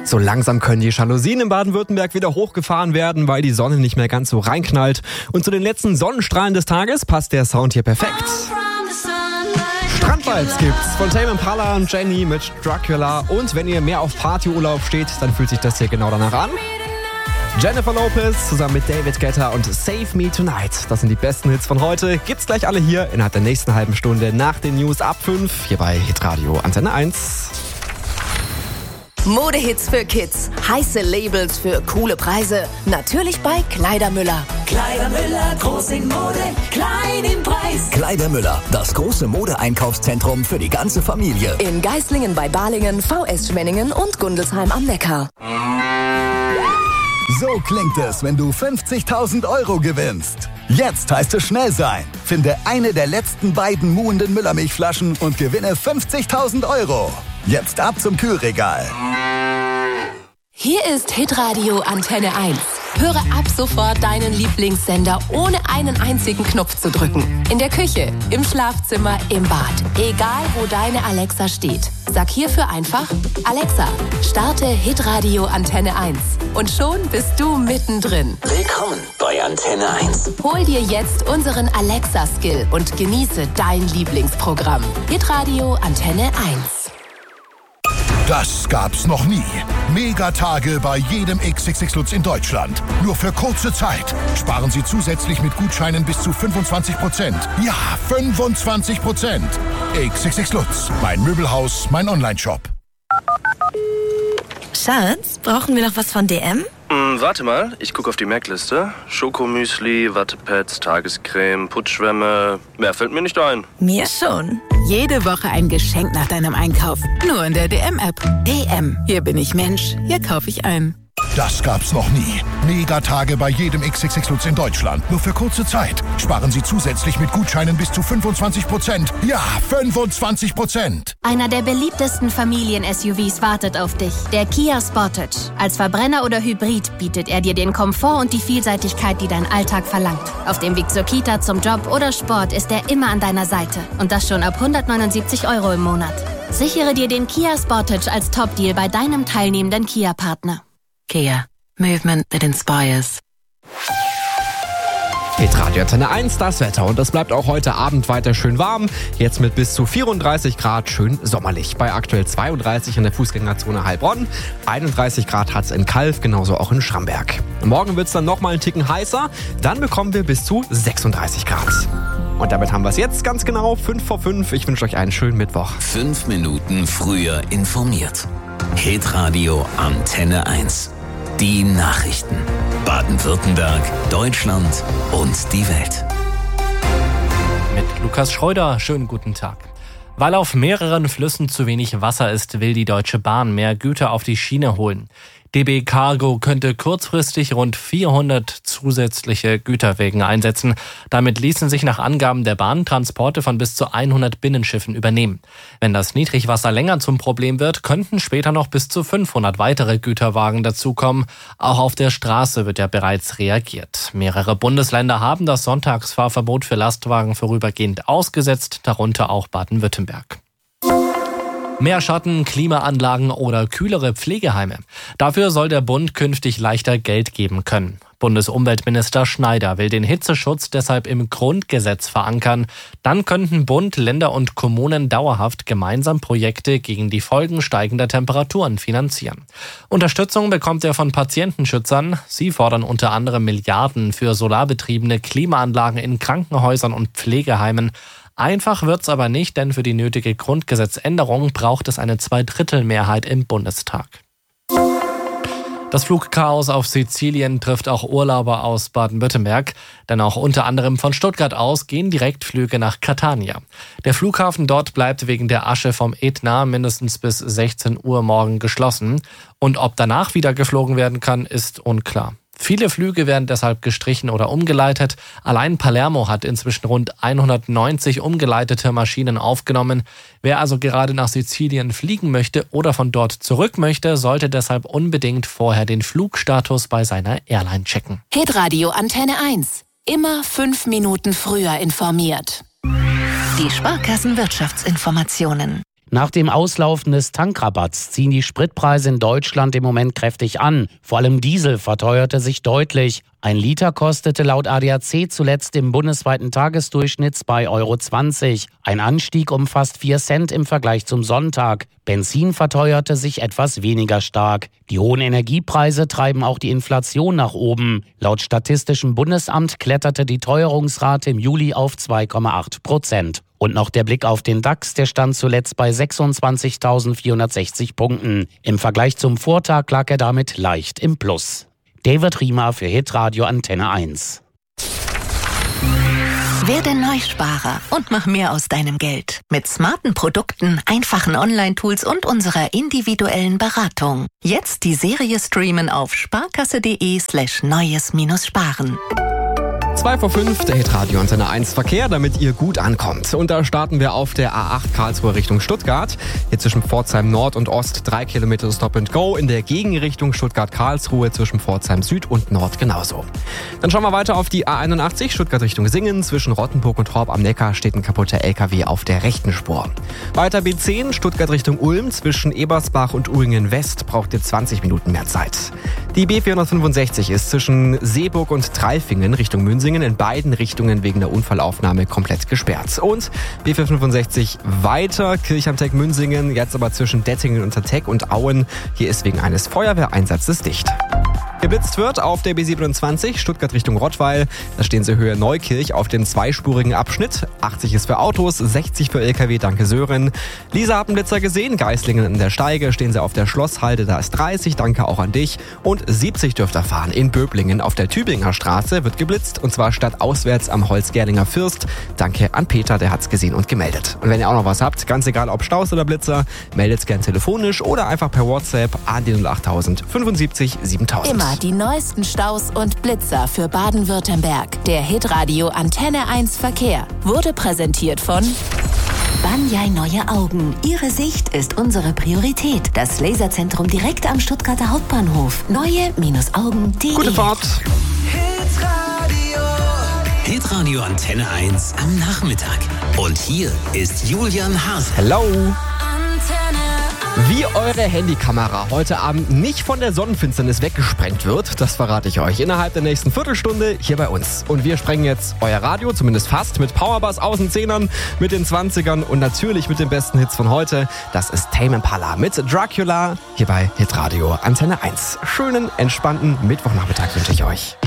So langsam können die Jalousien in Baden-Württemberg wieder hochgefahren werden, weil die Sonne nicht mehr ganz so reinknallt. Und zu den letzten Sonnenstrahlen des Tages passt der Sound hier perfekt. Strandvibes gibt's von Tame Impala und Jenny mit Dracula. Und wenn ihr mehr auf Partyurlaub steht, dann fühlt sich das hier genau danach an. Jennifer Lopez zusammen mit David Guetta und Save Me Tonight. Das sind die besten Hits von heute. Gibt's gleich alle hier innerhalb der nächsten halben Stunde nach den News ab 5 hier bei Hitradio Antenne 1. Modehits für Kids, heiße Labels für coole Preise. Natürlich bei Kleidermüller. Kleidermüller, groß in Mode, klein im Preis. Kleidermüller, das große Modeeinkaufszentrum für die ganze Familie. In Geislingen bei Balingen, VS Schwenningen und Gundelsheim am Neckar. So klingt es, wenn du 50.000 € gewinnst. Jetzt heißt es schnell sein. Finde eine der letzten beiden muhenden Müllermilchflaschen und gewinne 50.000 €. Jetzt ab zum Kühlregal. Hier ist Hitradio Antenne 1. Höre ab sofort deinen Lieblingssender, ohne einen einzigen Knopf zu drücken. In der Küche, im Schlafzimmer, im Bad. Egal, wo deine Alexa steht. Sag hierfür einfach: Alexa, starte Hitradio Antenne 1. Und schon bist du mittendrin. Willkommen bei Antenne 1. Hol dir jetzt unseren Alexa-Skill und genieße dein Lieblingsprogramm. Hitradio Antenne 1. Das gab's noch nie. Megatage bei jedem XXX Lutz in Deutschland. Nur für kurze Zeit. Sparen Sie zusätzlich mit Gutscheinen bis zu 25%. Ja, 25%. XXX Lutz. Mein Möbelhaus, mein Onlineshop. Schatz, brauchen wir noch was von DM? Warte mal, ich gucke auf die Merkliste. Schokomüsli, Wattepads, Tagescreme, Putzschwämme. Mehr fällt mir nicht ein. Mir schon. Jede Woche ein Geschenk nach deinem Einkauf. Nur in der DM-App. DM. Hier bin ich Mensch. Hier kaufe ich ein. Das gab's noch nie. Megatage bei jedem XXX Lutz in Deutschland. Nur für kurze Zeit. Sparen Sie zusätzlich mit Gutscheinen bis zu 25%. Ja, 25%. Einer der beliebtesten Familien-SUVs wartet auf dich. Der Kia Sportage. Als Verbrenner oder Hybrid bietet er dir den Komfort und die Vielseitigkeit, die dein Alltag verlangt. Auf dem Weg zur Kita, zum Job oder Sport ist er immer an deiner Seite. Und das schon ab 179 € im Monat. Sichere dir den Kia Sportage als Top-Deal bei deinem teilnehmenden Kia-Partner. Kia. Movement that inspires. Hitradio Antenne 1, das Wetter. Und es bleibt auch heute Abend weiter schön warm. Jetzt mit bis zu 34 Grad schön sommerlich. Bei aktuell 32 in der Fußgängerzone Heilbronn. 31 Grad hat's in Calw, genauso auch in Schramberg. Morgen wird's dann nochmal einen Ticken heißer. Dann bekommen wir bis zu 36 Grad. Und damit haben wir es jetzt ganz genau 5 vor 5. Ich wünsche euch einen schönen Mittwoch. 5 Minuten früher informiert. Hitradio Antenne 1. Die Nachrichten. Baden-Württemberg, Deutschland und die Welt. Mit Lukas Schreuder, schönen guten Tag. Weil auf mehreren Flüssen zu wenig Wasser ist, will die Deutsche Bahn mehr Güter auf die Schiene holen. DB Cargo könnte kurzfristig rund 400 zusätzliche Güterwägen einsetzen. Damit ließen sich nach Angaben der Bahn Transporte von bis zu 100 Binnenschiffen übernehmen. Wenn das Niedrigwasser länger zum Problem wird, könnten später noch bis zu 500 weitere Güterwagen dazukommen. Auch auf der Straße wird ja bereits reagiert. Mehrere Bundesländer haben das Sonntagsfahrverbot für Lastwagen vorübergehend ausgesetzt, darunter auch Baden-Württemberg. Mehr Schatten, Klimaanlagen oder kühlere Pflegeheime. Dafür soll der Bund künftig leichter Geld geben können. Bundesumweltminister Schneider will den Hitzeschutz deshalb im Grundgesetz verankern. Dann könnten Bund, Länder und Kommunen dauerhaft gemeinsam Projekte gegen die Folgen steigender Temperaturen finanzieren. Unterstützung bekommt er von Patientenschützern. Sie fordern unter anderem Milliarden für solarbetriebene Klimaanlagen in Krankenhäusern und Pflegeheimen. Einfach wird's aber nicht, denn für die nötige Grundgesetzänderung braucht es eine Zweidrittelmehrheit im Bundestag. Das Flugchaos auf Sizilien trifft auch Urlauber aus Baden-Württemberg, denn auch unter anderem von Stuttgart aus gehen Direktflüge nach Catania. Der Flughafen dort bleibt wegen der Asche vom Ätna mindestens bis 16 Uhr morgen geschlossen. Und ob danach wieder geflogen werden kann, ist unklar. Viele Flüge werden deshalb gestrichen oder umgeleitet. Allein Palermo hat inzwischen rund 190 umgeleitete Maschinen aufgenommen. Wer also gerade nach Sizilien fliegen möchte oder von dort zurück möchte, sollte deshalb unbedingt vorher den Flugstatus bei seiner Airline checken. Hitradio Antenne 1. Immer 5 Minuten früher informiert. Die Sparkassenwirtschaftsinformationen. Nach dem Auslaufen des Tankrabatts ziehen die Spritpreise in Deutschland im Moment kräftig an. Vor allem Diesel verteuerte sich deutlich. 1 Liter kostete laut ADAC zuletzt im bundesweiten Tagesdurchschnitt 2,20 €. Ein Anstieg um fast 4 Cent im Vergleich zum Sonntag. Benzin verteuerte sich etwas weniger stark. Die hohen Energiepreise treiben auch die Inflation nach oben. Laut Statistischem Bundesamt kletterte die Teuerungsrate im Juli auf 2,8%. Und noch der Blick auf den DAX, der stand zuletzt bei 26.460 Punkten. Im Vergleich zum Vortag lag er damit leicht im Plus. David Riemer für Hitradio Antenne 1. Werde Neusparer und mach mehr aus deinem Geld. Mit smarten Produkten, einfachen Online-Tools und unserer individuellen Beratung. Jetzt die Serie streamen auf sparkasse.de/neues-sparen. 2:05, der Hitradio Antenne 1 Verkehr, damit ihr gut ankommt. Und da starten wir auf der A8 Karlsruhe Richtung Stuttgart. Hier zwischen Pforzheim Nord und Ost 3 Kilometer Stop and Go. In der Gegenrichtung Stuttgart-Karlsruhe zwischen Pforzheim Süd und Nord genauso. Dann schauen wir weiter auf die A81 Stuttgart Richtung Singen. Zwischen Rottenburg und Horb am Neckar steht ein kaputter LKW auf der rechten Spur. Weiter B10 Stuttgart Richtung Ulm. Zwischen Ebersbach und Uhringen West braucht ihr 20 Minuten mehr Zeit. Die B465 ist zwischen Seeburg und Treifingen Richtung Münsingen in beiden Richtungen wegen der Unfallaufnahme komplett gesperrt. Und B465 weiter, Kirchheim-Teck-Münsingen, jetzt aber zwischen Dettingen unter Teck und Auen. Hier ist wegen eines Feuerwehreinsatzes dicht. Geblitzt wird auf der B27 Stuttgart Richtung Rottweil. Da stehen sie Höhe Neukirch auf dem zweispurigen Abschnitt. 80 ist für Autos, 60 für LKW, danke Sören. Lisa hat einen Blitzer gesehen, Geislingen in der Steige, stehen sie auf der Schlosshalde, da ist 30, danke auch an dich. Und 70 dürft ihr fahren in Böblingen auf der Tübinger Straße, wird geblitzt und zwar stadtauswärts am Holzgerlinger Fürst. Danke an Peter, der hat's gesehen und gemeldet. Und wenn ihr auch noch was habt, ganz egal ob Staus oder Blitzer, meldet's gern telefonisch oder einfach per WhatsApp an die 08000 75 7000. Immer die neuesten Staus und Blitzer für Baden-Württemberg. Der Hitradio Antenne 1 Verkehr wurde präsentiert von Banyai Neue Augen. Ihre Sicht ist unsere Priorität. Das Laserzentrum direkt am Stuttgarter Hauptbahnhof. Neue-Augen.de. Gute Fahrt. Hitradio Antenne 1 am Nachmittag. Und hier ist Julian Haas. Hello. Wie eure Handykamera heute Abend nicht von der Sonnenfinsternis weggesprengt wird, das verrate ich euch innerhalb der nächsten Viertelstunde hier bei uns. Und wir sprengen jetzt euer Radio, zumindest fast, mit Powerbass aus den 10ern, mit den 20ern und natürlich mit den besten Hits von heute. Das ist Tame Impala mit Dracula hier bei Hitradio Antenne 1. Schönen, entspannten Mittwochnachmittag wünsche ich euch.